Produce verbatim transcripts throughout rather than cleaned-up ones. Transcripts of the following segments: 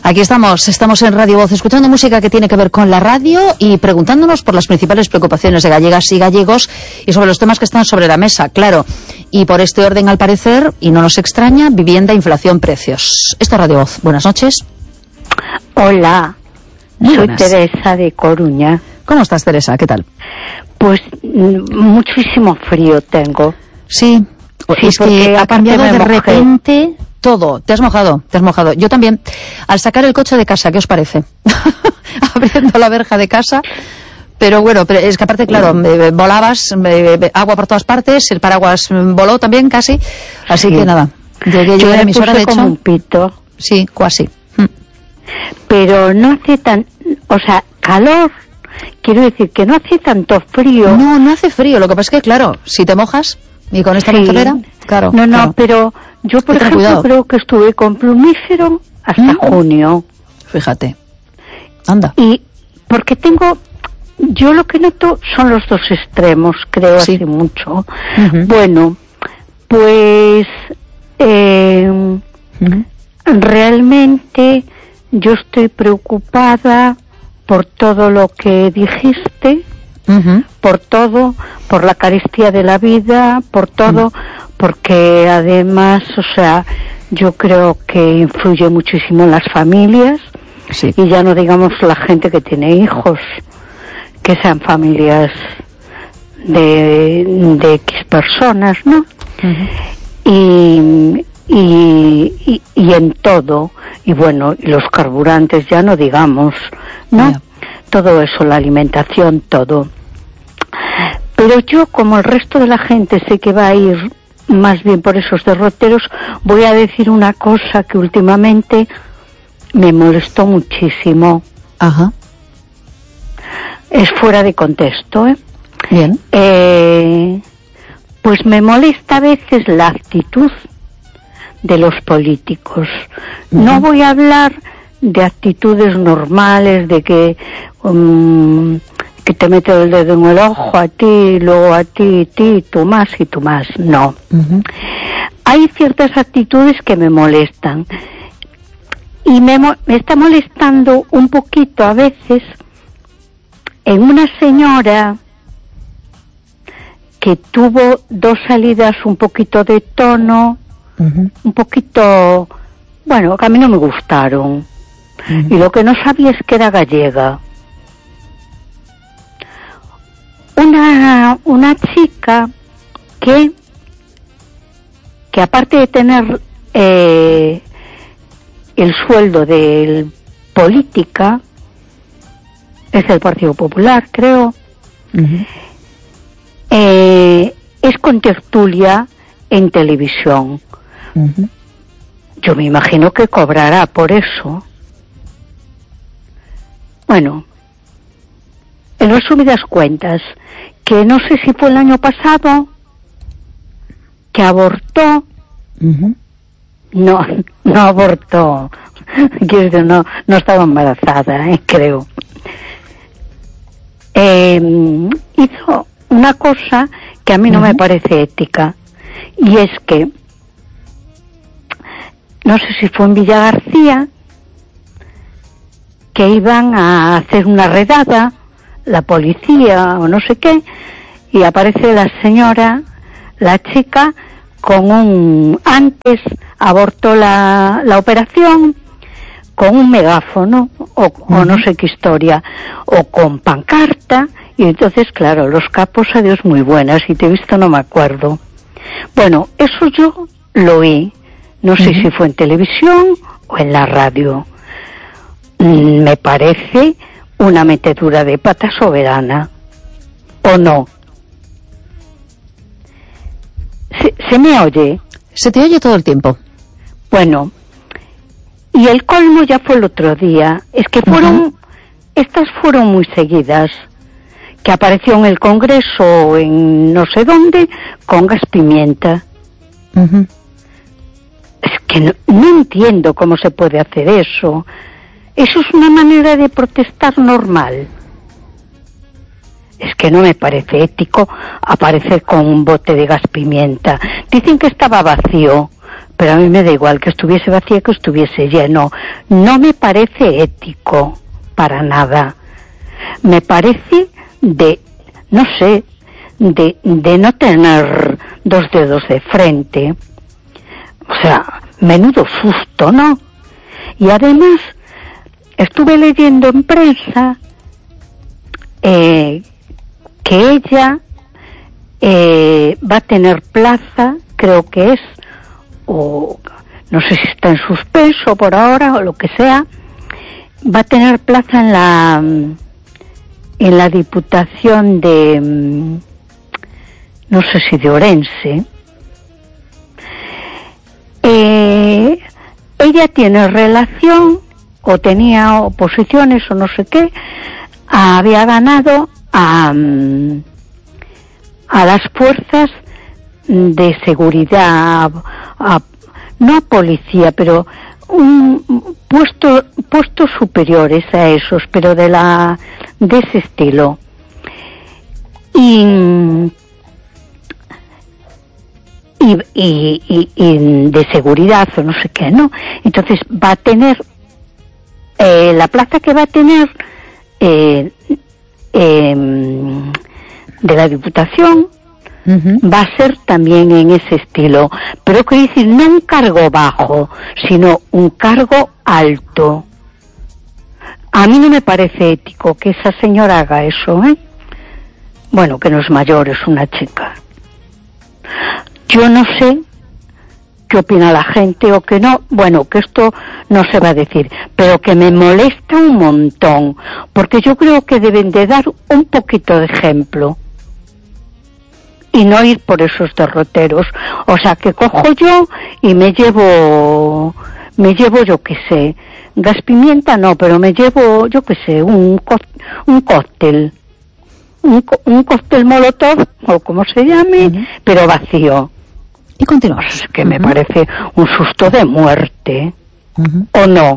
Aquí estamos, estamos en Radio Voz, escuchando música que tiene que ver con la radio y preguntándonos por las principales preocupaciones de gallegas y gallegos y sobre los temas que están sobre la mesa, claro. Y por este orden, al parecer, y no nos extraña, vivienda, inflación, precios. Esto es Radio Voz. Buenas noches. Hola, Muy soy buenas. Teresa de Coruña. ¿Cómo estás, Teresa? ¿Qué tal? Pues mm, muchísimo frío tengo. Sí, Sí, es porque que ha aparte cambiado me de mojé. repente todo. Te has mojado, te has mojado. Yo también. Al sacar el coche de casa, ¿qué os parece? Abriendo la verja de casa. Pero bueno, pero es que aparte, claro, me- volabas, me- me- agua por todas partes, el paraguas mm, voló también casi. Así Sí. que nada, llegué yo Yo a la me emisora, puse de como hecho. un pito, Sí, casi. Mm. pero no hace tan, o sea, calor. Quiero decir que no hace tanto frío. No, no hace frío. Lo que pasa es que, claro, si te mojas y con esta Sí. ventolera, claro. No, no, claro. pero yo, por Ten ejemplo, cuidado. creo que estuve con plumífero hasta ¿Mm? junio. Fíjate. Anda. Y porque tengo, yo lo que noto son los dos extremos, creo, Sí. hace mucho. Ujú. Bueno, pues eh, Ujú. realmente yo estoy preocupada por todo lo que dijiste, Ujú. por todo, por la carestía de la vida, por todo, porque además, o sea, yo creo que influye muchísimo en las familias. Sí. Y ya no digamos la gente que tiene hijos, que sean familias de, de X personas, ¿no? Ujú. Y, y, y, y en todo, y bueno, y los carburantes ya no digamos, ¿no? Ya. Todo eso, la alimentación, todo. Pero yo, como el resto de la gente sé que va a ir más bien por esos derroteros, voy a decir una cosa que últimamente me molestó muchísimo. Ajá. Es fuera de contexto, ¿eh? Bien. Eh, pues me molesta a veces la actitud de los políticos. No voy a hablar de actitudes normales, de que um, que te meto el dedo en el ojo a ti, luego a ti, ti, tú más y tú más. No. Ujú. Hay ciertas actitudes que me molestan. Y me, mo- me está molestando un poquito a veces en una señora que tuvo dos salidas un poquito de tono, Ujú. un poquito, bueno, que a mí no me gustaron. Y lo que no sabía es que era gallega. Una, una chica que, que aparte de tener eh, el sueldo de política, es del Partido Popular, creo, Ujú. eh, es contertulia en televisión. Ujú. Yo me imagino que cobrará por eso. Bueno, en resumidas cuentas, que no sé si fue el año pasado, que abortó, Ujú. no, no abortó, quiero decir, no, no estaba embarazada, eh, creo. Eh, hizo una cosa que a mí no me Ujú. parece ética, y es que, no sé si fue en Villa García, que iban a hacer una redada, la policía o no sé qué, y aparece la señora, la chica, con un, antes abortó la, la operación, con un megáfono, o, o no sé qué historia, o con pancarta, y entonces, claro, los capos, adiós, muy buenas, y te he visto, no me acuerdo. Bueno, eso yo lo oí, no sé Ujú. si fue en televisión o en la radio. Mm, Me parece una metedura de pata soberana, ¿o no? ¿Se, se me oye? Se te oye todo el tiempo. Bueno, y el colmo ya fue el otro día, es que fueron, Ujú. estas fueron muy seguidas, que apareció en el Congreso o en no sé dónde, con gas pimienta. Ujú. Es que no, no entiendo cómo se puede hacer eso. Eso es una manera de protestar normal. Es que no me parece ético aparecer con un bote de gas pimienta. Dicen que estaba vacío, pero a mí me da igual que estuviese vacía que estuviese lleno. No me parece ético para nada. Me parece de, no sé, de, de no tener dos dedos de frente. O sea, menudo susto, ¿no? Y además, estuve leyendo en prensa eh, que ella eh, va a tener plaza, creo que es, o no sé si está en suspenso por ahora o lo que sea, va a tener plaza en la en la Diputación de, no sé si de Orense. Eh, ella tiene relación, o tenía oposiciones, o no sé qué, había ganado a, a las fuerzas de seguridad, a, no a policía, pero un puesto, puestos superiores a esos, pero de la de ese estilo. Y Y, y, y, y de seguridad o no sé qué, ¿no? Entonces va a tener eh, la plaza que va a tener eh, eh, de la Diputación, uh-huh, va a ser también en ese estilo, pero quiero decir, no un cargo bajo, sino un cargo alto. A mí no me parece ético que esa señora haga eso, ¿eh? Bueno, que no es mayor, es una chica. Yo no sé qué opina la gente o que no, bueno, que esto no se va a decir, pero que me molesta un montón, porque yo creo que deben de dar un poquito de ejemplo y no ir por esos derroteros. O sea, que cojo yo y me llevo, me llevo yo qué sé, gas pimienta no, pero me llevo, yo qué sé, un, co- un cóctel, un, co- un cóctel molotov, o como se llame, uh-huh, pero vacío. Y continuamos. Es que uh-huh, me parece un susto de muerte. Uh-huh. ¿O no?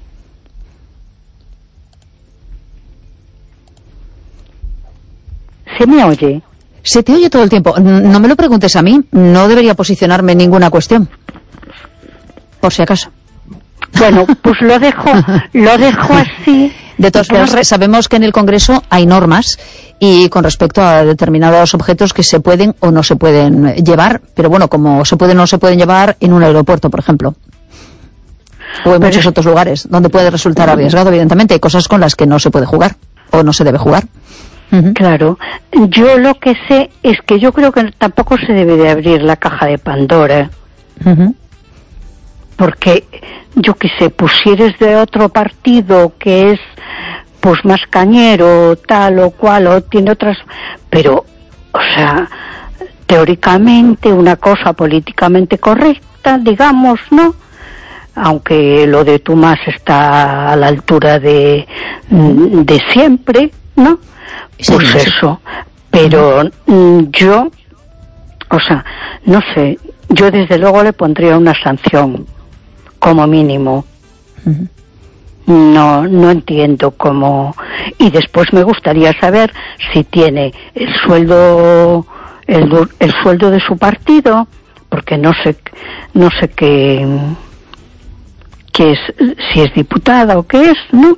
¿Se me oye? Se te oye todo el tiempo. No me lo preguntes a mí. No debería posicionarme en ninguna cuestión. Por si acaso. Bueno, pues lo dejo, lo dejo así. De todas formas, re- sabemos que en el Congreso hay normas y con respecto a determinados objetos que se pueden o no se pueden llevar, pero bueno, como se pueden o no se pueden llevar en un aeropuerto, por ejemplo, o en muchos es... otros lugares donde puede resultar arriesgado, evidentemente. Hay cosas con las que no se puede jugar o no se debe jugar. Uh-huh. Claro, yo lo que sé es que yo creo que tampoco se debe de abrir la caja de Pandora. Uh-huh. Porque, yo qué sé, pues si eres de otro partido que es pues más cañero, tal o cual, o tiene otras... Pero, o sea, teóricamente una cosa políticamente correcta, digamos, ¿no? Aunque lo de Tomás está a la altura de, de siempre, ¿no? Pues sí, eso. Pero uh-huh, yo, o sea, no sé, yo desde luego le pondría una sanción, como mínimo. Uh-huh. No, no entiendo cómo. Y después me gustaría saber si tiene el sueldo, el, el sueldo de su partido, porque no sé, no sé qué, qué es, si es diputada o qué es, ¿no?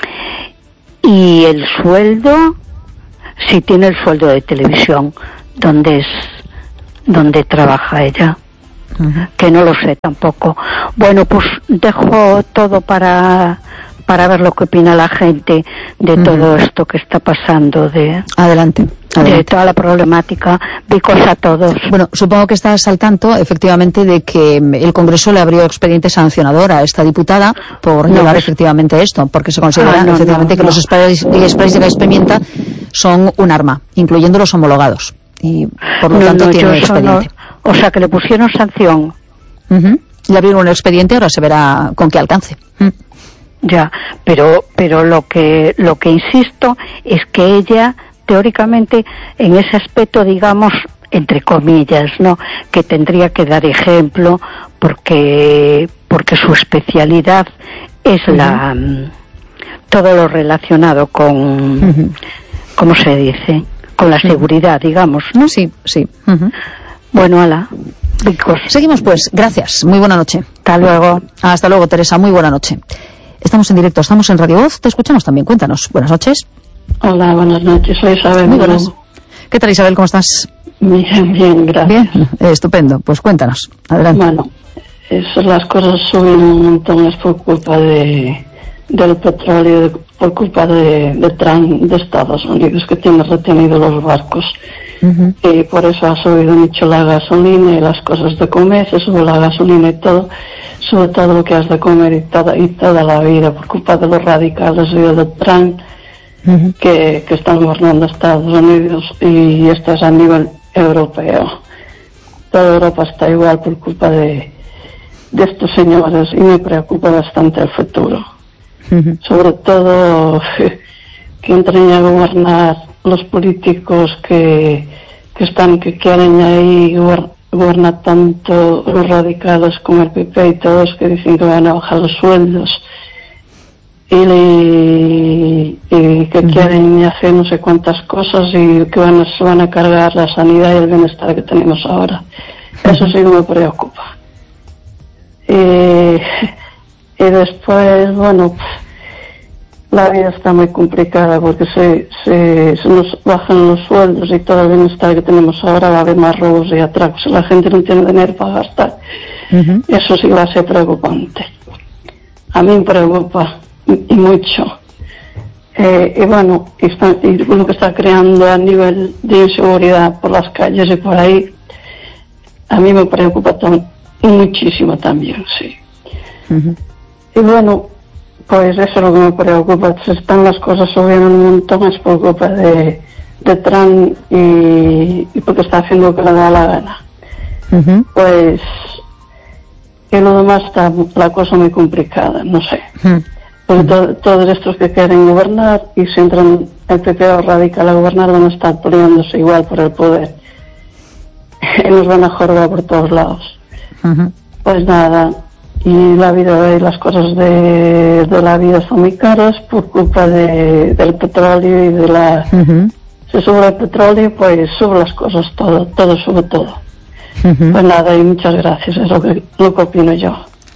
Y el sueldo, si tiene el sueldo de televisión, donde es, donde trabaja ella. Uh-huh. Que no lo sé tampoco. Bueno, pues dejo todo para para ver lo que opina la gente de uh-huh, todo esto que está pasando, de adelante, adelante. de toda la problemática. Vicos a todos. Bueno, supongo que estás al tanto, efectivamente, de que el Congreso le abrió expediente sancionador a esta diputada por no, llevar efectivamente esto, porque se considera ah, no, efectivamente no, que no. los sprays, sprays de gas pimienta son un arma, incluyendo los homologados, y por lo no, tanto no, tiene expediente. No. O sea, que le pusieron sanción. Uh-huh. Le abrieron un expediente, ahora se verá con qué alcance. Uh. Ya, pero pero lo que lo que insisto es que ella, teóricamente, en ese aspecto, digamos, entre comillas, ¿no?, que tendría que dar ejemplo, porque porque su especialidad es uh-huh, la todo lo relacionado con, uh-huh, ¿cómo se dice?, con la seguridad, digamos, ¿no? Sí, sí. Uh-huh. Bueno, ala. ricos. Seguimos pues, gracias, muy buena noche. Hasta luego. Hasta luego, Teresa, muy buena noche. Estamos en directo, estamos en Radio Voz, te escuchamos también, cuéntanos. Buenas noches. Hola, buenas noches, soy Isabel. Muy buenas. ¿Qué tal, Isabel, cómo estás? Bien, bien, gracias. Bien, eh, estupendo, pues cuéntanos, adelante. Bueno, eso, las cosas suben un montón, es por culpa de del petróleo, de, por culpa de, de Trump de Estados Unidos, que tiene retenido los barcos. Uh-huh. Y por eso ha subido mucho la gasolina y las cosas de comer, se sube la gasolina y todo, sube todo lo que has de comer y toda, y toda la vida, por culpa de los radicales y de Trump, uh-huh. que, que están gobernando Estados Unidos, y esto es a nivel europeo. Toda Europa está igual por culpa de, de estos señores, y me preocupa bastante el futuro. Uh-huh. Sobre todo que entren a gobernar los políticos que, que están, que quieren ahí gobernar tanto los radicales como el P P y todos, que dicen que van a bajar los sueldos y, y, y que uh-huh. quieren hacer no sé cuántas cosas, y que van a, se van a cargar la sanidad y el bienestar que tenemos ahora. Uh-huh. Eso sí que me preocupa. Y, y después, bueno, la vida está muy complicada porque se, se, se nos bajan los sueldos y todo el bienestar que tenemos ahora, va a haber más robos y atracos. La gente no tiene dinero para gastar. Uh-huh. Eso sí va a ser preocupante. A mí me preocupa y mucho. Eh, y bueno, y, está, y lo que está creando a nivel de inseguridad por las calles y por ahí, a mí me preocupa tam- muchísimo también, sí. Uh-huh. Y bueno, pues eso es lo que me preocupa. Se están las cosas subiendo un montón, es por culpa de, de Trump y, y porque está haciendo lo que le da la gana. Uh-huh. Pues, y lo demás está la cosa muy complicada, no sé. Uh-huh. Porque to, todos estos que quieren gobernar, y si entran el P P o radical a gobernar, van a estar peleándose igual por el poder. Y nos van a jorbar por todos lados. Uh-huh. Pues nada, y la vida y las cosas de, de la vida son muy caras por culpa de, del petróleo y de la... Uh-huh. Se sube el petróleo, pues sube las cosas, todo, todo sube todo. Uh-huh. Pues nada, y muchas gracias, es lo que, lo que opino yo.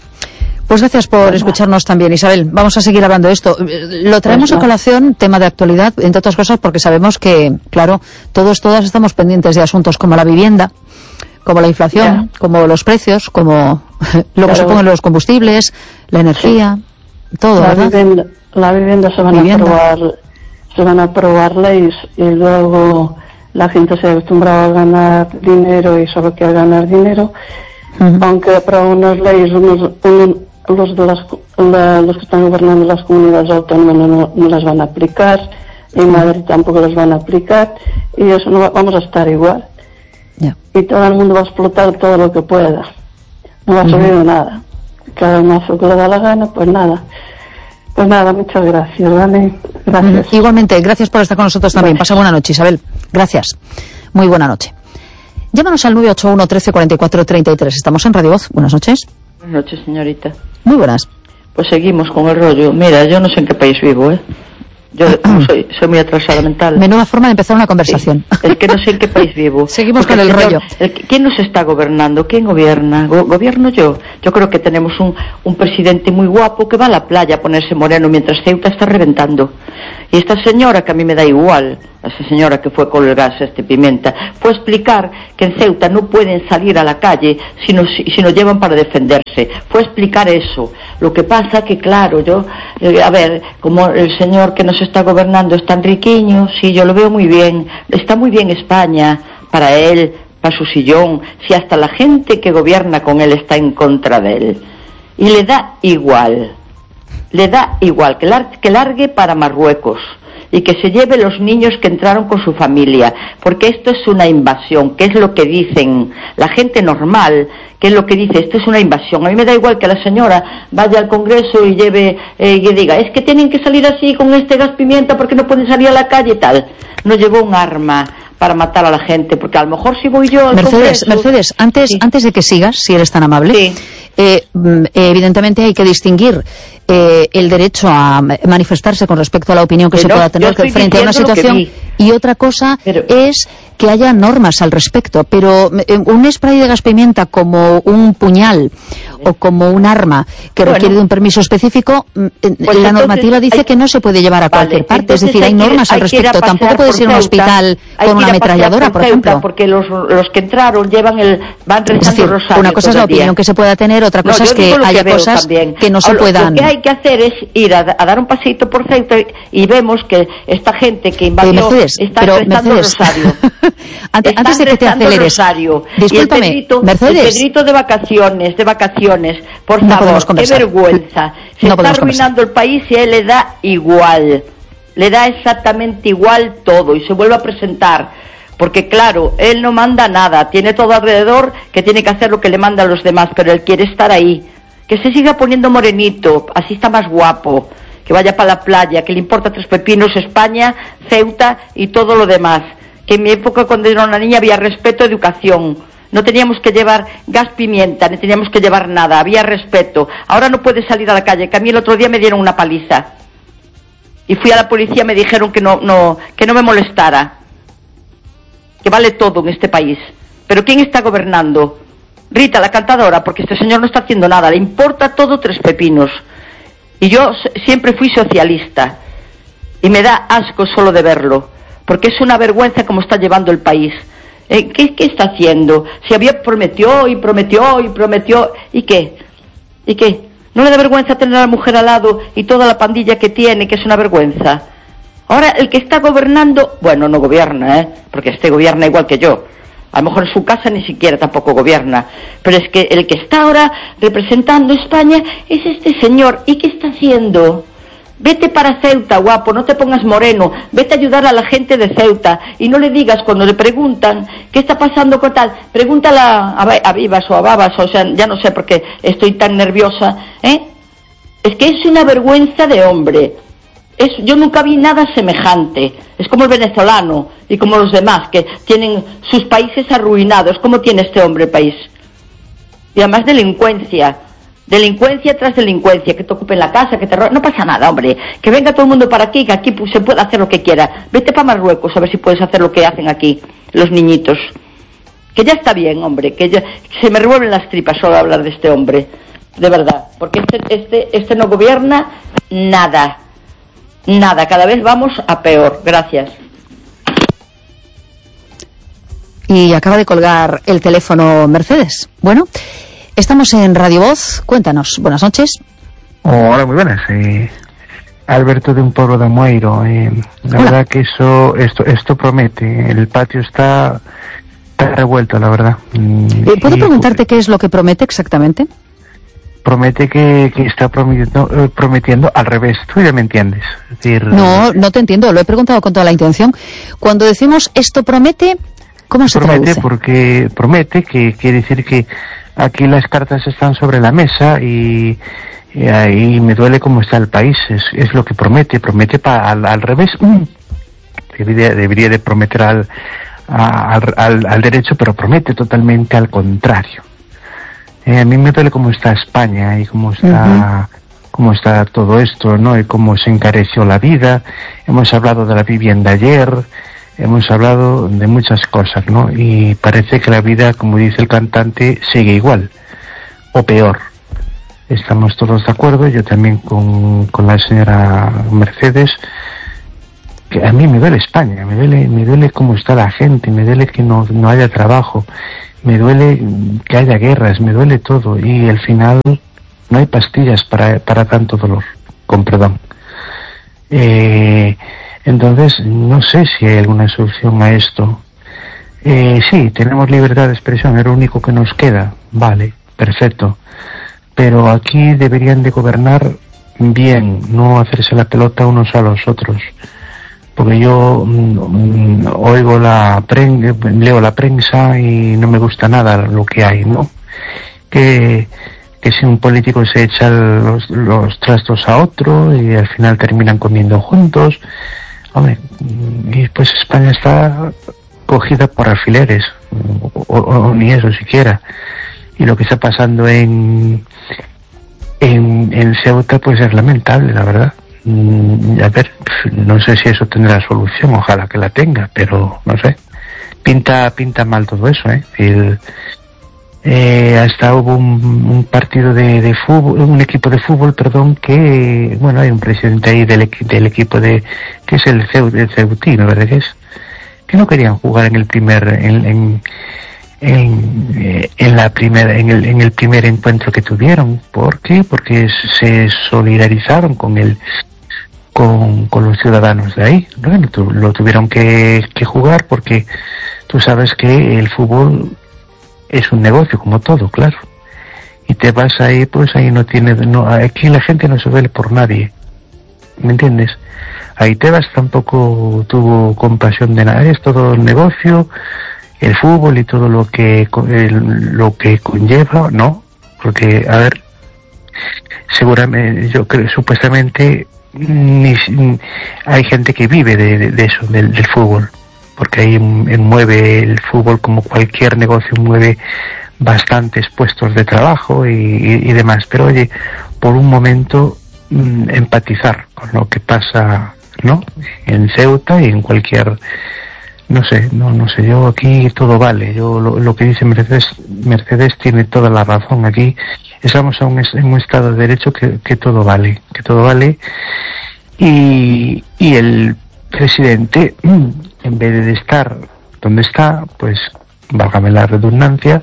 Pues gracias por bueno. escucharnos también, Isabel. Vamos a seguir hablando de esto. Lo traemos pues a colación, tema de actualidad, entre otras cosas, porque sabemos que, claro, todos, todas estamos pendientes de asuntos como la vivienda, como la inflación, yeah. como los precios, como lo que suponen los combustibles, la energía, sí. todo, la ¿verdad? Vivienda, la vivienda se van vivienda. a aprobar, se van a aprobar leyes, y luego la gente se ha acostumbrado a ganar dinero y solo quiere ganar dinero, uh-huh. aunque aprueban unas leyes, unos, unos, los de las, la, los que están gobernando las comunidades autónomas no, no las van a aplicar, y en Madrid tampoco las van a aplicar, y eso no va, vamos a estar igual. Yeah. Y todo el mundo va a explotar todo lo que pueda. No va a subir uh-huh. nada. Cada uno hace lo que le da la gana, pues nada. Pues nada, muchas gracias, ¿vale? Gracias. Uh-huh. Igualmente, gracias por estar con nosotros también. Gracias. Pasa buena noche, Isabel. Gracias. Muy buena noche. Llámanos al nueve ocho uno, trece, cuarenta y cuatro, treinta y tres. Estamos en Radio Voz. Buenas noches. Buenas noches, señorita. Muy buenas. Pues seguimos con el rollo. Mira, yo no sé en qué país vivo, ¿eh? Yo soy, soy muy atrasada mental. Menuda forma de empezar una conversación. Sí, es que no sé en qué país vivo. Seguimos Porque con el, el rollo. El, ¿Quién nos está gobernando? ¿Quién gobierna? Go, ¿Gobierno yo? Yo creo que tenemos un, un presidente muy guapo que va a la playa a ponerse moreno mientras Ceuta está reventando. Y esta señora, que a mí me da igual, esa señora que fue con el gas este Pimenta, fue a explicar que en Ceuta no pueden salir a la calle si nos, si nos llevan para defenderse. Fue a explicar eso. Lo que pasa que, claro, yo, eh, a ver, como el señor que nos está gobernando es tan riquiño, sí, yo lo veo muy bien. Está muy bien España, para él, para su sillón, si hasta la gente que gobierna con él está en contra de él. Y le da igual. Le da igual que, lar- que largue para Marruecos y que se lleve los niños que entraron con su familia, porque esto es una invasión, que es lo que dicen la gente normal, que es lo que dice, esto es una invasión. A mí me da igual que la señora vaya al Congreso y lleve eh, y diga, es que tienen que salir así con este gas pimienta porque no pueden salir a la calle y tal. No llevó un arma para matar a la gente, porque a lo mejor si voy yo al Mercedes, Congreso... Mercedes, antes, sí. antes de que sigas, si eres tan amable, sí. eh, evidentemente hay que distinguir eh, el derecho a manifestarse con respecto a la opinión que Pero se pueda tener frente a una situación, y otra cosa Pero... es que haya normas al respecto, pero eh, un spray de gas pimienta como un puñal o como un arma que bueno, requiere de un permiso específico, pues la normativa dice hay, que no se puede llevar a cualquier vale, parte, es decir, hay, hay normas que, al respecto, tampoco puede ser un hospital con una ametralladora, por, por ejemplo. Porque los, los que entraron llevan el, van rezando es decir, rosario. Una cosa es la opinión que se pueda tener, otra cosa no, es que haya que cosas también. que no se Ahora, puedan... Lo que hay que hacer es ir a, a dar un paseito por Ceuta y vemos que esta gente que invadió eh, Mercedes, está pero rezando Mercedes. rosario. antes, antes de que te aceleres, rosario. discúlpame, y el Pedrito, Mercedes. El Pedrito de vacaciones, de vacaciones, por no favor, qué vergüenza. Se no está arruinando conversar. el país y a él le da igual. Le da exactamente igual todo y se vuelve a presentar. Porque claro, él no manda nada, tiene todo alrededor que tiene que hacer lo que le mandan los demás, pero él quiere estar ahí. Que se siga poniendo morenito, así está más guapo. Que vaya para la playa, que le importa tres pepinos España, Ceuta y todo lo demás. Que en mi época cuando era una niña había respeto, educación. No teníamos que llevar gas pimienta, ni teníamos que llevar nada, había respeto. Ahora no puedes salir a la calle, que a mí el otro día me dieron una paliza. Y fui a la policía, me dijeron que no, no, que no me molestara. Que vale todo en este país. Pero ¿quién está gobernando? Rita, la cantadora, porque este señor no está haciendo nada, le importa todo tres pepinos. Y yo siempre fui socialista. Y me da asco solo de verlo, porque es una vergüenza cómo está llevando el país. Eh, ¿qué, ¿Qué está haciendo? Si había prometió y prometió y prometió, ¿y qué? ¿Y qué? ¿No le da vergüenza tener a la mujer al lado y toda la pandilla que tiene, que es una vergüenza? Ahora, el que está gobernando, bueno, no gobierna, ¿eh? Porque este gobierna igual que yo. A lo mejor en su casa ni siquiera tampoco gobierna. Pero es que el que está ahora representando España es este señor. ¿Y qué está haciendo? Vete para Ceuta, guapo, no te pongas moreno. Vete a ayudar a la gente de Ceuta. Y no le digas cuando le preguntan qué está pasando con tal. Pregúntale a, a Vivas o a Babas, o sea, ya no sé por qué estoy tan nerviosa, ¿eh? Es que es una vergüenza de hombre. Es, yo nunca vi nada semejante. Es como el venezolano y como los demás que tienen sus países arruinados. ¿Cómo tiene este hombre el país? Y además delincuencia, delincuencia tras delincuencia, que te ocupen la casa, que te ro... no pasa nada, hombre. Que venga todo el mundo para aquí, que aquí pues, se puede hacer lo que quiera. Vete para Marruecos a ver si puedes hacer lo que hacen aquí los niñitos. Que ya está bien, hombre, que, ya... que se me revuelven las tripas solo hablar de este hombre, de verdad, porque este este este no gobierna nada. Nada, cada vez vamos a peor. Gracias. Y acaba de colgar el teléfono Mercedes. Bueno, estamos en Radio Voz. Cuéntanos. Buenas noches. Hola, muy buenas. Eh, Alberto de un pueblo de Amoeiro. Eh, la Hola. verdad que eso, esto, esto promete. El patio está, está revuelto, la verdad. Eh, ¿Puedo y, preguntarte qué es lo que promete exactamente? Promete que, que está prometiendo, eh, prometiendo al revés. Tú ya me entiendes. Es decir, no, no te entiendo. Lo he preguntado con toda la intención. Cuando decimos esto promete, ¿cómo se promete traduce? Porque promete, que quiere decir que aquí las cartas están sobre la mesa y, y ahí me duele cómo está el país. Es, es lo que promete. Promete pa, al, al revés. Mm. Debería, debería de prometer al, a, al, al, al derecho, pero promete totalmente al contrario. Eh, a mí me duele cómo está España y cómo está, uh-huh. cómo está todo esto, ¿no? Y cómo se encareció la vida. Hemos hablado de la vivienda ayer, hemos hablado de muchas cosas, ¿no? Y parece que la vida, como dice el cantante, sigue igual, o peor. Estamos todos de acuerdo, yo también con, con la señora Mercedes, que a mí me duele España, me duele, me duele cómo está la gente, me duele que no, no haya trabajo. Me duele que haya guerras, me duele todo y al final no hay pastillas para, para tanto dolor, con perdón. Eh, entonces, no sé si hay alguna solución a esto. Eh, sí, tenemos libertad de expresión, es lo único que nos queda, vale, perfecto. Pero aquí deberían de gobernar bien, no hacerse la pelota unos a los otros. Porque yo mm, oigo la pren leo la prensa y no me gusta nada lo que hay, ¿no? Que, que si un político se echa los, los trastos a otro y al final terminan comiendo juntos. Hombre, y pues España está cogida por alfileres, o, o, o ni eso siquiera. Y lo que está pasando en, en, en Ceuta pues es lamentable, la verdad. A ver, no sé si eso tendrá solución, ojalá que la tenga, pero no sé. pinta pinta mal todo eso, ¿eh? El, eh, hasta hubo un, un partido de, de fútbol, un equipo de fútbol, perdón, que, bueno, hay un presidente ahí del, del equipo de, que es el, Ceu, el Ceutino, ¿verdad que es? Que no querían jugar en el primer, en, en, en, eh, en la primera, en el, en el primer encuentro que tuvieron. ¿Por qué? Porque se solidarizaron con el, con, con los ciudadanos de ahí. Bueno, tu, lo tuvieron que, que jugar porque tú sabes que el fútbol es un negocio como todo, claro. Y te vas ahí, pues ahí no tiene, no, aquí la gente no se duele por nadie, ¿me entiendes? Ahí Tebas tampoco tuvo compasión de nada, es todo el negocio, el fútbol y todo lo que el, lo que conlleva, ¿no? Porque, a ver, seguramente, yo creo, supuestamente, ni, hay gente que vive de, de, de eso, del, del fútbol, porque ahí mueve el fútbol como cualquier negocio, mueve bastantes puestos de trabajo y, y, y demás, pero oye, por un momento mm, empatizar con lo que pasa, ¿no? En Ceuta y en cualquier, no sé, no no sé, yo aquí todo vale, yo lo, lo que dice Mercedes, Mercedes tiene toda la razón, aquí estamos en un, en un estado de derecho que, que todo vale, que todo vale, y, y el presidente, en vez de estar donde está, pues, válgame la redundancia,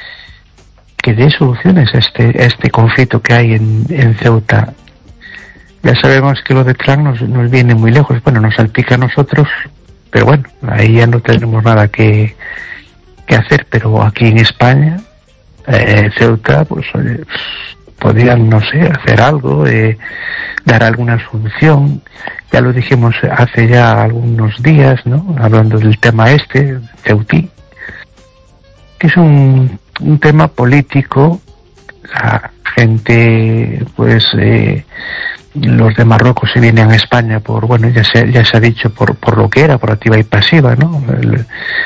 que dé soluciones a este, a este conflicto que hay en, en Ceuta. Ya sabemos que lo de Trump nos, nos viene muy lejos, bueno, nos salpica a nosotros, pero bueno, ahí ya no tenemos nada que, que hacer, pero aquí en España, eh, Ceuta, pues oye, podrían, no sé, hacer algo, eh, dar alguna solución. Ya lo dijimos hace ya algunos días, ¿no? Hablando del tema este, Ceutí, que es un, un tema político. La gente, pues, eh, los de Marruecos se vienen a España por, bueno, ya se, ya se ha dicho por, por lo que era, por activa y pasiva, ¿no? El,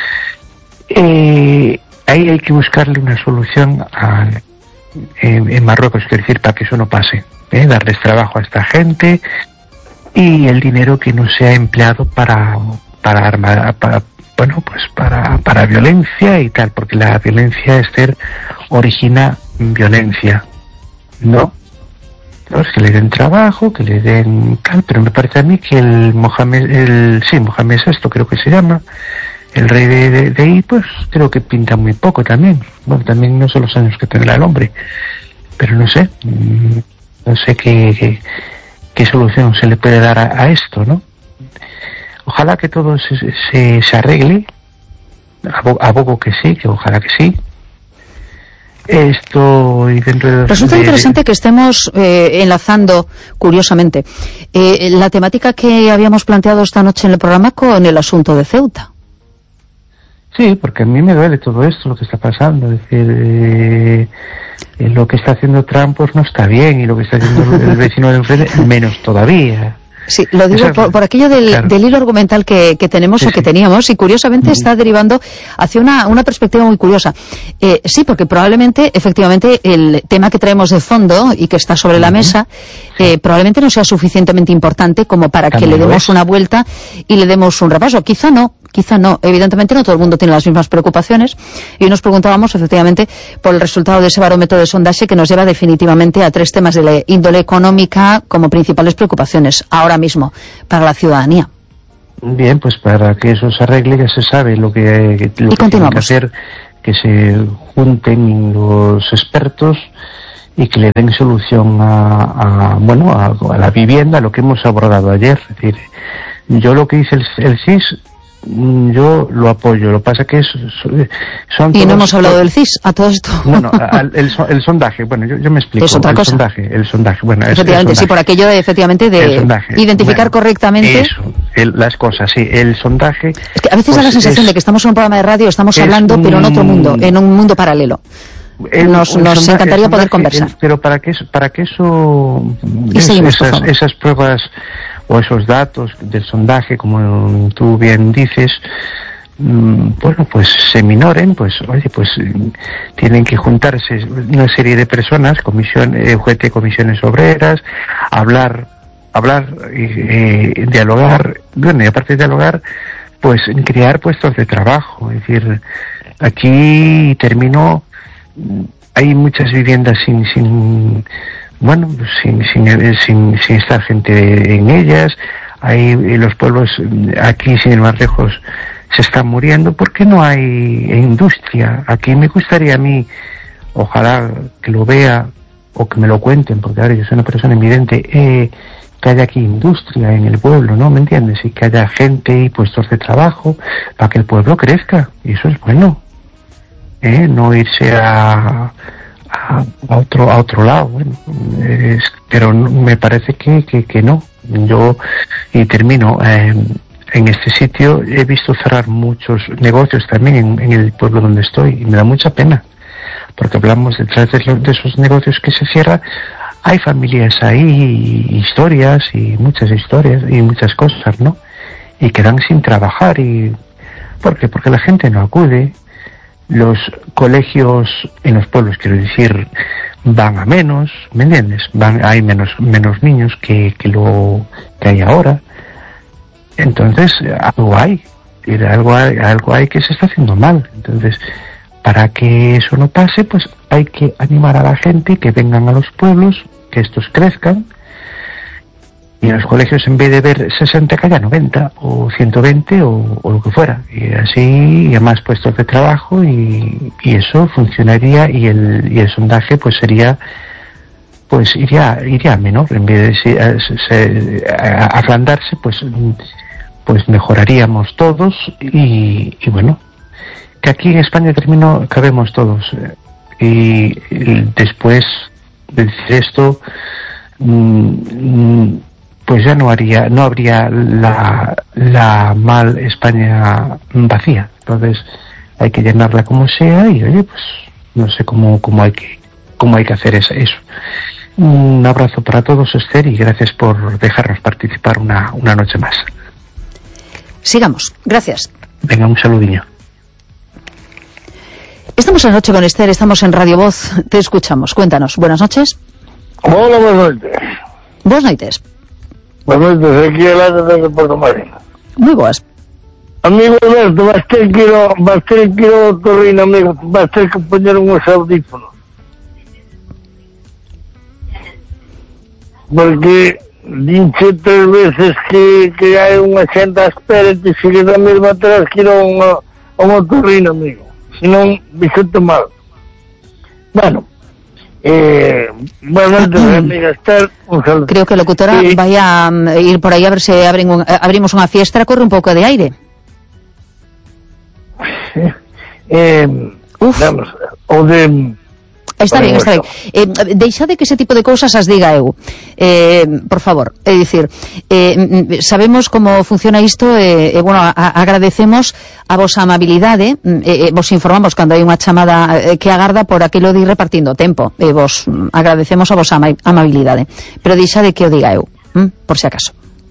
eh, ahí hay que buscarle una solución a, en, en Marruecos, quiero decir, para que eso no pase, ¿eh? Darles trabajo a esta gente y el dinero que no sea empleado para, para armar, para, bueno, pues para, para violencia y tal, porque la violencia, Esther, origina violencia, ¿no? Es que le den trabajo, que le den tal, pero me parece a mí que el Mohamed, el, sí, Mohamed sexto creo que se llama, el rey de, de, de ahí, pues creo que pinta muy poco también. Bueno, también no son los años que tendrá el hombre, pero no sé, no sé qué, qué, qué solución se le puede dar a, a esto, ¿no? Ojalá que todo se, se, se arregle, abogo que sí, que ojalá que sí. Esto y dentro de... Resulta de, interesante que estemos eh, enlazando, curiosamente, eh, la temática que habíamos planteado esta noche en el programa con el asunto de Ceuta. Sí, porque a mí me duele todo esto, lo que está pasando. Es decir, eh, eh, lo que está haciendo Trump pues no está bien, y lo que está haciendo el vecino de enfrente menos todavía. Sí, lo digo por, por aquello del, claro. del hilo argumental que, que tenemos sí, o que sí. teníamos, y curiosamente mm. está derivando hacia una, una perspectiva muy curiosa. Eh, sí, porque probablemente, efectivamente, el tema que traemos de fondo y que está sobre mm. la mesa, eh, probablemente no sea suficientemente importante como para También que le demos una vuelta y le demos un repaso. Quizá no, quizá no. Evidentemente no todo el mundo tiene las mismas preocupaciones, y nos preguntábamos, efectivamente, por el resultado de ese barómetro de sondaje que nos lleva definitivamente a tres temas de la índole económica como principales preocupaciones ahora mismo para la ciudadanía. Bien, pues para que eso se arregle ya se sabe lo que, lo que tiene que hacer, que se junten los expertos y que le den solución a, a bueno, a, a la vivienda, lo que hemos abordado ayer. Es decir, yo lo que dice el, el C I S, yo lo apoyo, lo que pasa que es, son y no hemos hablado del C I S a todo esto. Bueno, el, el, el sondaje, bueno, yo, yo me explico. Es otra el cosa. sondaje, el sondaje, bueno, efectivamente, es, sí, por aquello de, efectivamente, de identificar bueno, correctamente eso, el, las cosas, sí, el sondaje. Es que a veces pues, da la sensación es, de que estamos en un programa de radio, estamos hablando, un, pero en otro mundo, en un mundo paralelo. El, nos nos sondaje, encantaría poder conversar. El, pero para que eso, para que eso, y es, seguimos, esas, esas pruebas o esos datos del sondaje, como tú bien dices, bueno, pues se minoren, pues oye, pues tienen que juntarse una serie de personas, comisión, eh, U G T, comisiones obreras, hablar, hablar, eh, dialogar, bueno, y aparte de dialogar, pues crear puestos de trabajo. Es decir, aquí terminó, hay muchas viviendas sin, sin bueno, sin, sin, sin, sin estar gente en ellas. Hay los pueblos aquí, sin ir más lejos, se están muriendo porque no hay industria. Aquí me gustaría a mí, ojalá que lo vea o que me lo cuenten, porque ahora yo soy una persona evidente, eh, que haya aquí industria en el pueblo, ¿no? ¿Me entiendes? Y que haya gente y puestos de trabajo para que el pueblo crezca. Y eso es bueno. ¿Eh? No irse a, a, a otro a otro lado. Bueno, es, pero me parece que, que, que no. Yo, y termino, eh, en este sitio he visto cerrar muchos negocios también en, en el pueblo donde estoy, y me da mucha pena, porque hablamos detrás de, los, de esos negocios que se cierran, hay familias ahí, y historias, y muchas historias, y muchas cosas, ¿no? Y quedan sin trabajar, y ¿por qué? Porque la gente no acude, los colegios en los pueblos, quiero decir, van a menos, ¿me entiendes? Van, hay menos menos niños que, que lo que hay ahora. Entonces, algo hay, algo hay, algo hay que se está haciendo mal. Entonces, para que eso no pase, pues hay que animar a la gente que vengan a los pueblos, que estos crezcan, y en los colegios, en vez de ver sesenta, que haya noventa o ciento veinte o, o lo que fuera, y así, y a más puestos de trabajo, y, y eso funcionaría, y el, y el sondaje pues sería, pues iría iría a menor, en vez de a, a, a agrandarse, pues pues mejoraríamos todos, y, y bueno, que aquí en España termino, cabemos todos, y, y después de decir esto, mmm, pues ya no haría, no habría la, la mal España vacía. Entonces hay que llenarla como sea, y oye, pues no sé cómo, cómo hay que, cómo hay que hacer eso. Un abrazo para todos, Esther, y gracias por dejarnos participar una, una noche más. Sigamos, gracias. Venga, un saludillo. Estamos en Noche con Esther, estamos en Radio Voz, te escuchamos, cuéntanos. Buenas noches. Hola, buenas noches. Buenas noches. Buenas noches, aquí el aire desde Puerto Marín. Muy boas. Amigo Alberto, vas ter que ir ao, vas ter que ir ao Torrino, amigo, vas ter que poñer uns audífonos. Porque dinche tres veces que, que hai unha xente á espera e te sigue da mesma, terás que ir a un, a un Torrino, amigo. Se non, bixete mal. Bueno, Eh, bueno, entonces, amiga Esther, un saludo. Creo que a locutora sí. vai a um, ir por aí a ver se abren un, abrimos unha fiestra, corre un pouco de aire. eh, Uf. Vamos, o de... Está ben, está ben. Eh, deixade que ese tipo de cousas as diga eu. Eh, por favor, é dicir, eh, sabemos como funciona isto e, eh, eh, bueno, a, agradecemos a vosa amabilidade, eh, eh, vos informamos cando hai unha chamada eh, que agarda por aquilo de ir repartindo tempo, e eh, vos agradecemos a vosa ama amabilidade. Pero deixade que o diga eu, hm? Por si acaso.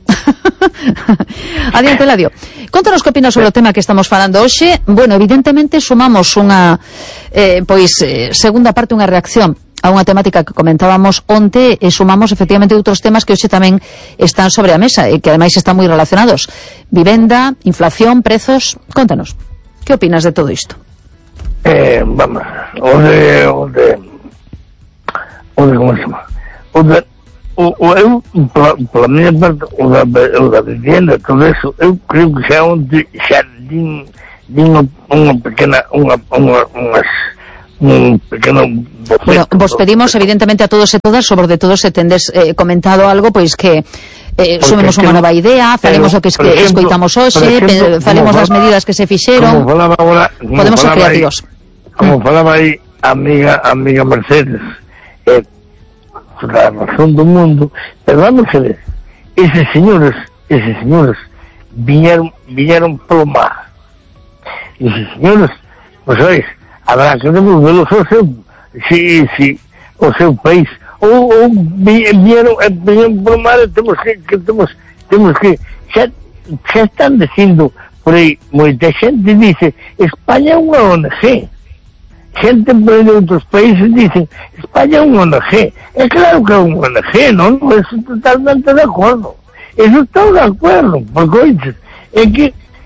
Adiante, Ladio. Contanos que opinas sobre o tema que estamos falando hoxe. Bueno, evidentemente sumamos unha eh, pois eh, segunda parte, unha reacción a unha temática que comentábamos onte, e sumamos efectivamente outros temas que hoxe tamén están sobre a mesa e que ademais están moi relacionados. Vivenda, inflación, prezos. Contanos, que opinas de todo isto? Eh, vamos, o de o de o de como se chama? O de O, o, eu, pola minha parte, o da, o da vivienda, todo eso, eu creo que xa onde xa din, din unha pequena, unha, unha, unhas, un pequeno bofeto. Bueno, vos pedimos evidentemente a todos e todas, sobre de todo se tendes eh, comentado algo, pois que eh, sumemos unha nova idea, falemos o que, que escoitamos hoxe, ejemplo, falemos das medidas que se fixeron, como falaba agora, como podemos ser creativos. Aí, como mm. falaba aí amiga, amiga Mercedes, eh, la razón do mundo, pero vamos a ver, eses señores, eses señores viñeron, viñeron polo mar, eses señores, pues sabes, habrá que devolverlos ao seu, si, si, ao seu país, ou, ou viñeron, viñeron polo mar, e temos que, que temos, temos que, xa, xa están dicindo por aí, moita xente dice, España é unha O N G, gente por aí de outros países dicen España é un O N G. É claro que é un O N G, non? Eso totalmente de acordo. Eso estou de acordo, porque oiches, é que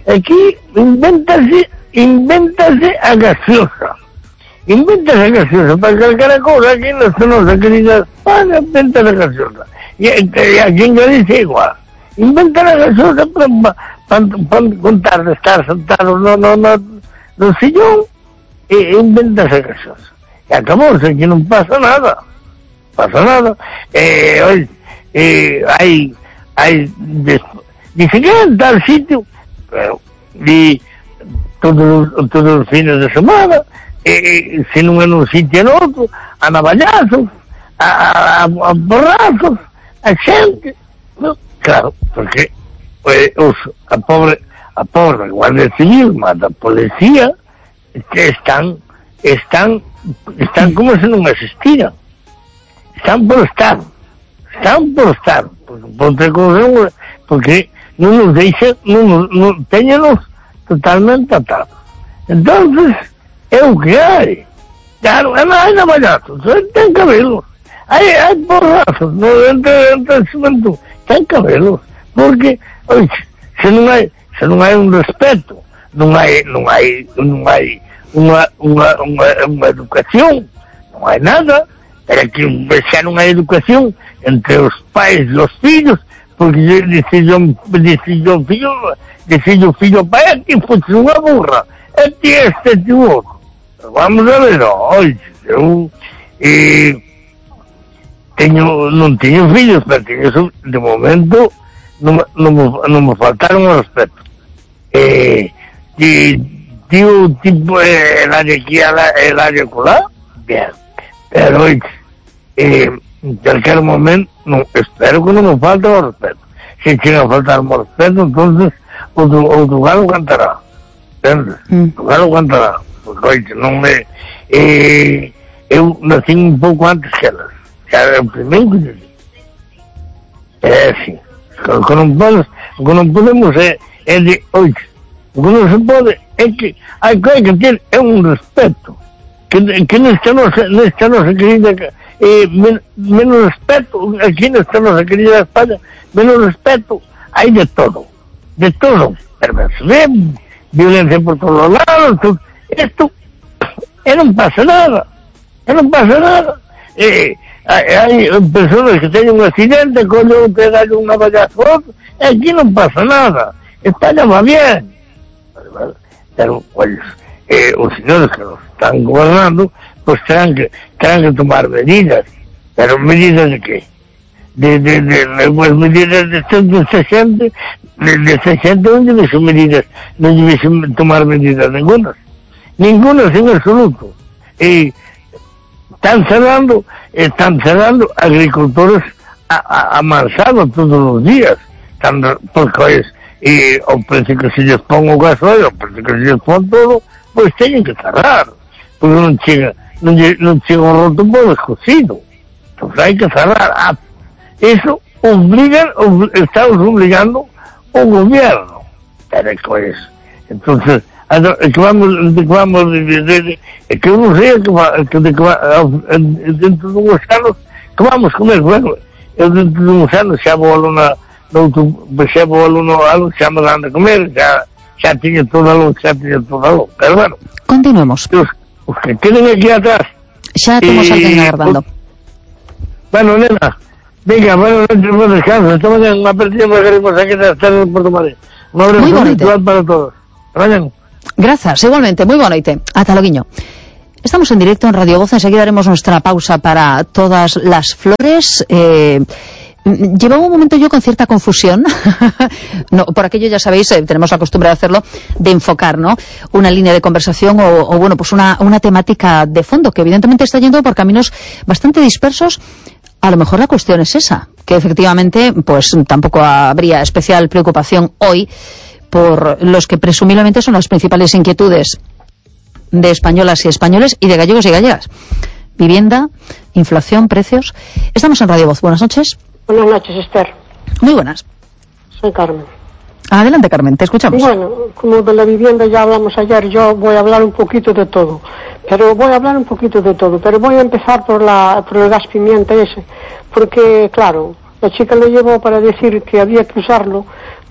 Aquí invéntase, invéntase a gaseosa. Invéntase a gaseosa para calcar cosa aquí en nuestra nosa querida España, invéntase a gaseosa. Y, y aquí en Galicia igual. Inventan a gaseosa para pa, pa, pa contar de estar sentado no, no, no, no sillón e inventas a gaseosa. E acabóse, aquí non pasa nada. Pasa nada. Eh, oye, eh, hai, hai, dice que en tal sitio, pero, y todos, todos os fines de semana, eh, se non é nun sitio en outro, a navallazos, a, a, a borrazos, a xente, no, claro, porque eh, os, a pobre, a pobre Guardia Civil, mata a policía, que están, están, están como se non existiran. Están por estar, están por estar, porque, porque, porque non nos deixan, non, non, teñenos totalmente atados. Entonces, é o que hai. Claro, hai navallazos, ten cabelos. Hai, hai borrazos, no, entre, entre el cemento, ten cabelos. Porque, oye, se non hai, se non hai un respeto, non hai, non hai, non hai unha, unha, unha, unha educación, non hai nada, era que xa non hai educación entre os pais e os fillos, porque dice yo, dice yo fillo, dice yo fillo pai, aquí fosse unha burra, e ti este ti outro. Vamos a ver, oye, eu eh, teño, non teño fillos, pero teño, de momento non, non, non me faltaron o respeto. Eh, e tío, tipo, eh, el área aquí, el área colá, bien, pero oye, eh, en cualquier momento, no, espero que non me falte o respeto. Se chega a faltar o respeto, entonces outro, outro galo cantará. Entendes? Mm. O galo cantará. Porque, oye, non me... Eh, eu nací un pouco antes que elas. Xa era o primeiro que nací. É así. O que non podemos, o que non podemos é, é de, oye, o que non se pode é que hai que ter é un respeto. Que, que nesta nosa, nesta nosa querida... Eh, men, menos respeto aquí nesta nosa querida España, menos respeto hai de todo, de todo, perversión, violencia por todos os lados, todo. Esto e non pasa nada, e non pasa nada. Eh, hai, hai persoas que teñen un accidente, coño, pegan unha vallazo, e aquí non pasa nada, España va bien, pero pues, eh, os señores que nos están gobernando pues terán que, terán que tomar medidas, pero medidas de qué? De, de, de, de pues medidas de esta gente, de, de esta gente no debe ser medidas, no debe tomar medidas ningunas, ningunas en absoluto. Y están cerrando, están cerrando agricultores a, a, a mansalva todos los días, están, porque es, y o precio que se les ponga o gasoil, o precio que se les ponga todo, pues tienen que cerrar, porque non chega non, non chega un roto por descosido, entonces hai que cerrar. Ah, eso obligan, ob, estamos obligando o gobierno, pero que es, entonces que vamos, de que vamos de, de, de, de, que eu non sei que, va, que, de, que va, dentro de uns anos que vamos comer, bueno, eu dentro de uns anos xa vou na xa vou aluno algo, xa me dan de comer, xa xa tiña todo algo, xa tiña todo algo, pero bueno, continuemos. Os, os que queden aquí atrás. Xa temos alguén agardando. Bueno, nena, venga, bueno, noches, buen descanso. Esta mañana unha partida que queremos aquí nas tardes de Porto Madrid. Un abrazo virtual para todos. Vayan. Grazas, igualmente, moi boa noite. Ata loguiño. Estamos en directo en Radio Voz, enseguida haremos nuestra pausa para todas las flores. Eh... Llevaba un momento yo con cierta confusión, no, por aquello ya sabéis, eh, tenemos la costumbre de hacerlo, de enfocar, ¿no?, una línea de conversación o, o bueno, pues una, una temática de fondo que evidentemente está yendo por caminos bastante dispersos. A lo mejor la cuestión es esa, que efectivamente pues tampoco habría especial preocupación hoy por los que presumiblemente son las principales inquietudes de españolas y españoles y de gallegos y gallegas. Vivienda, inflación, precios. Estamos en Radio Voz. Buenas noches. Buenas noches, Esther. Muy buenas. Soy Carmen. Adelante, Carmen, te escuchamos. Bueno, como de la vivienda ya hablamos ayer, yo voy a hablar un poquito de todo. Pero voy a hablar un poquito de todo, pero voy a empezar por la por el gas pimienta ese. Porque, claro, la chica lo llevó para decir que había que usarlo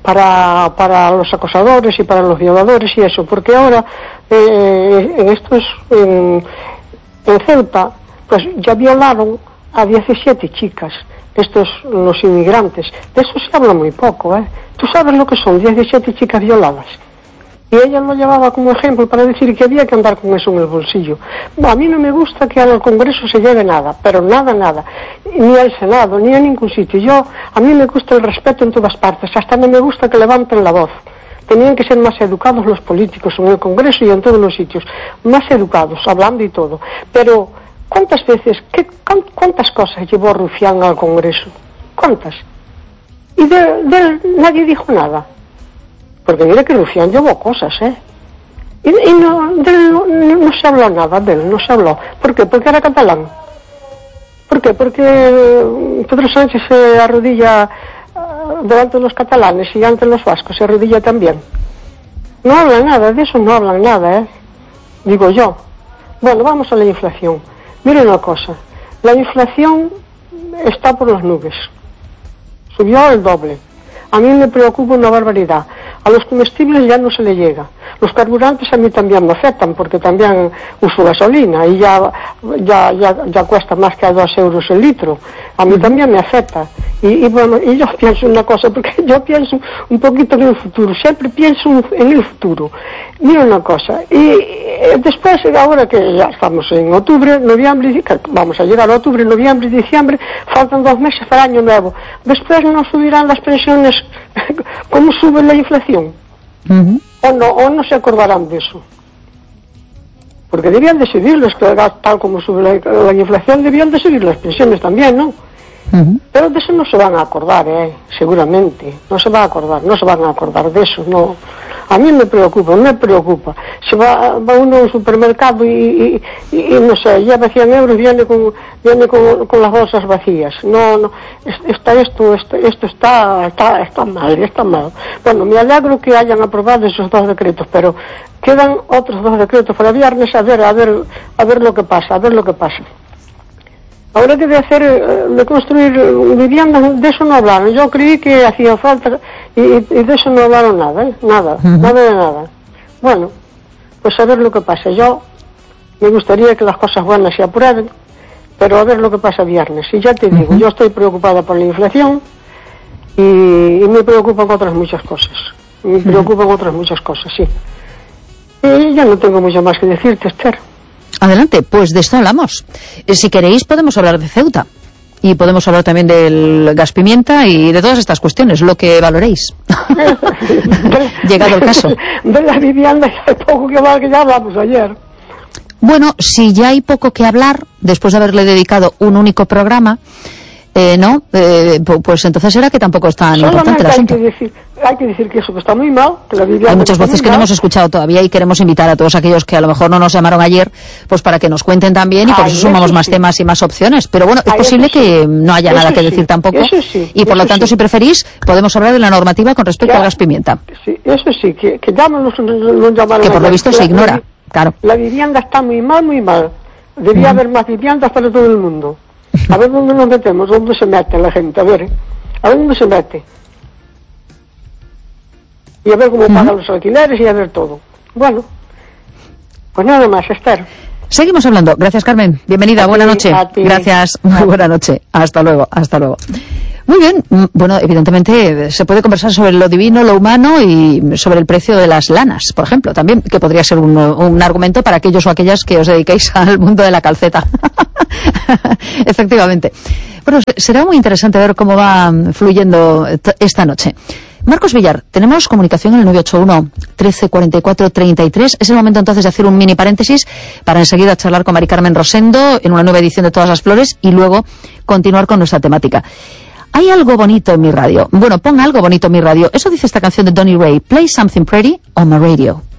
para, para los acosadores y para los violadores y eso, porque ahora eh, en estos en, en Ceuta pues ya violaron a diecisiete chicas, estos los inmigrantes. De eso se habla muy poco, ¿eh? Tú sabes lo que son diecisiete chicas violadas. Y ella lo llevaba como ejemplo para decir que había que andar con eso en el bolsillo. A mí no me gusta que al Congreso se lleve nada, pero nada, nada. Ni al Senado, ni a ningún sitio. Yo, a mí me gusta el respeto en todas partes. Hasta no me gusta que levanten la voz. Tenían que ser más educados los políticos en el Congreso y en todos los sitios. Más educados, hablando y todo. Pero, ¿cuántas veces, qué, cuántas cosas llevó Rufián al Congreso? ¿Cuántas? Y de, de él nadie dijo nada. Porque mira que Rufián llevó cosas, ¿eh? Y, y no, de él no, no, no se habló nada, de él no se habló. ¿Por qué? Porque era catalán. ¿Por qué? Porque Pedro Sánchez se arrodilla uh, delante de los catalanes y ante los vascos se arrodilla también. No hablan nada, de eso no hablan nada, ¿eh? Digo yo. Bueno, vamos a la inflación. Miren una cosa. La inflación está por las nubes. Subió el doble. A mí me preocupa una barbaridad. A los comestibles ya no se le llega. Los carburantes a mí también me afectan porque también uso gasolina y ya ya ya, ya cuesta más que a dos euros el litro. A mí también me afecta. Y, y bueno, y yo pienso una cosa, porque yo pienso un poquito en el futuro. Siempre pienso en el futuro. Mira una cosa. Y después, ahora que ya estamos en octubre, noviembre, vamos a llegar a octubre, noviembre, diciembre, faltan dos meses para el año nuevo. Después no subirán las pensiones. ¿Cómo sube la inflación? Uh-huh. O no, o no se acordarán de eso. Porque debían de subirles, tal como sube la, la inflación, debían de subir las pensiones también, ¿no? Uh-huh. Pero de eso no se van a acordar, ¿eh? Seguramente. No se va a acordar, no se van a acordar de eso, no. A mí me preocupa, me preocupa. Se va, va uno a un supermercado y, y, y, y no sé, lleva cien euros, viene con viene con, con las bolsas vacías. No, no, está esto, esto, esto está, está, está mal, está mal. Bueno, me alegro que hayan aprobado esos dos decretos, pero quedan otros dos decretos para viernes, a ver, a ver, a ver lo que pasa, a ver lo que pasa. Ahora que de hacer, de construir viviendas, de eso no hablaron. Yo creí que hacía falta y, y de eso no hablaron nada, ¿eh? Nada, uh-huh. nada de nada. Bueno, pues a ver lo que pasa. Yo me gustaría que las cosas buenas se aprueben, pero a ver lo que pasa viernes. Y ya te digo, uh-huh. yo estoy preocupada por la inflación y, y me preocupan otras muchas cosas. Me preocupan uh-huh. otras muchas cosas, sí. Y ya no tengo mucho más que decirte, Esther. Adelante, pues de esto hablamos. Si queréis podemos hablar de Ceuta y podemos hablar también del gas pimienta y de todas estas cuestiones, lo que valoréis. Llegado el caso. De la vivienda ya hay poco que hablar, que ya hablamos ayer. Bueno, si ya hay poco que hablar, después de haberle dedicado un único programa, eh, ¿no? Eh, pues entonces será que tampoco es tan Solamente importante el asunto. Hay que decir, hay que decir que eso que está muy mal, que la vivienda hay muchas voces que no hemos escuchado todavía y queremos invitar a todos aquellos que a lo mejor no nos llamaron ayer, pues para que nos cuenten también y por Ay, eso sumamos eso más sí. temas y más opciones. Pero bueno, es Ay, posible que sí. no haya eso nada que sí. decir tampoco sí. y por eso lo tanto, sí. si preferís, podemos hablar de la normativa con respecto ya, al gas pimienta. Sí, eso sí, que, que ya nos, nos llamaron que por lo ayer. visto se ignora, la, claro. La vivienda está muy mal, muy mal. Debía mm. haber más viviendas para todo el mundo. A ver dónde nos metemos, dónde se mete la gente, a ver, a ver dónde se mete. Y a ver cómo pagan uh-huh. los alquileres y a ver todo. Bueno, pues nada más, Esther. Seguimos hablando. Gracias, Carmen. Bienvenida, buena noche. Gracias, muy buena noche. Hasta luego, hasta luego. Muy bien, bueno, evidentemente se puede conversar sobre lo divino, lo humano y sobre el precio de las lanas, por ejemplo, también, que podría ser un, un argumento para aquellos o aquellas que os dediquéis al mundo de la calceta. Efectivamente. Bueno, será muy interesante ver cómo va fluyendo esta noche. Marcos Villar, tenemos comunicación en el nueve ocho uno, trece cuarenta y cuatro, treinta y tres. Es el momento entonces de hacer un mini paréntesis para enseguida charlar con Mari Carmen Rosendo en una nueva edición de Todas las Flores y luego continuar con nuestra temática. Hay algo bonito en mi radio. Bueno, pon algo bonito en mi radio. Eso dice esta canción de Donny Ray. Play something pretty on my radio.